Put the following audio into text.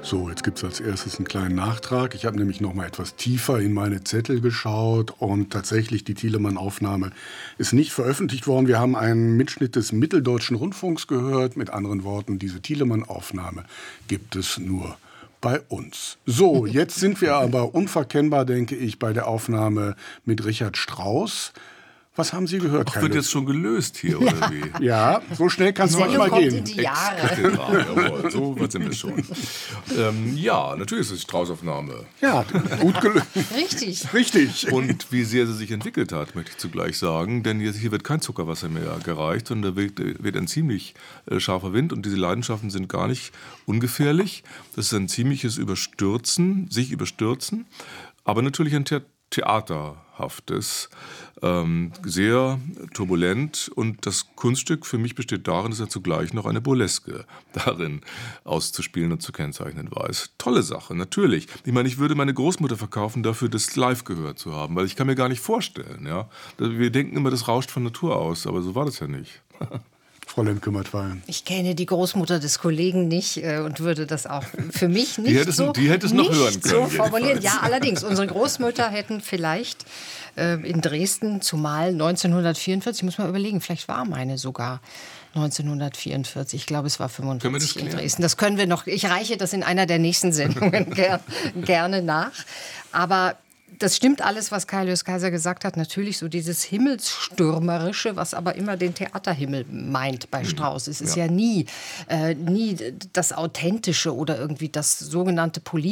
So, jetzt gibt es als erstes einen kleinen Nachtrag. Ich habe nämlich noch mal etwas tiefer in meine Zettel geschaut und tatsächlich, die Thielemann-Aufnahme ist nicht veröffentlicht worden. Wir haben einen Mitschnitt des Mitteldeutschen Rundfunks gehört. Mit anderen Worten, diese Thielemann-Aufnahme gibt es nur bei uns. So, jetzt sind wir aber unverkennbar, denke ich, bei der Aufnahme mit Richard Strauss. Was haben Sie gehört? Ach, wird jetzt schon gelöst hier, oder wie? Ja, so schnell kann es manchmal gehen. In die Jahre. Jawohl, so weit sind wir schon. Ja, natürlich ist es Strauß-Aufnahme. Ja, gut gelöst. Richtig. Und wie sehr sie sich entwickelt hat, möchte ich zugleich sagen. Denn hier wird kein Zuckerwasser mehr gereicht, sondern da wird ein ziemlich scharfer Wind. Und diese Leidenschaften sind gar nicht ungefährlich. Das ist ein ziemliches sich überstürzen. Aber natürlich ein theaterhaftes, sehr turbulent, und das Kunststück für mich besteht darin, dass er zugleich noch eine Burleske darin auszuspielen und zu kennzeichnen weiß. Tolle Sache, natürlich. Ich meine, ich würde meine Großmutter verkaufen dafür, das live gehört zu haben, weil ich kann mir gar nicht vorstellen. Ja? Wir denken immer, das rauscht von Natur aus, aber so war das ja nicht. Frau Lemke-Mattweiler. Ich kenne die Großmutter des Kollegen nicht und würde das auch für mich nicht die hätte es noch hören können. So formulieren. Ja, allerdings. Unsere Großmütter hätten vielleicht in Dresden, zumal 1944, muss man überlegen, vielleicht war meine sogar 1944. Ich glaube, es war 45 in Dresden. Das können wir noch. Ich reiche das in einer der nächsten Sendungen gerne nach. Aber das stimmt alles, was Kai Lös Kaiser gesagt hat. Natürlich so dieses Himmelsstürmerische, was aber immer den Theaterhimmel meint bei Strauss. Es ist ja nie das Authentische oder irgendwie das sogenannte Politische.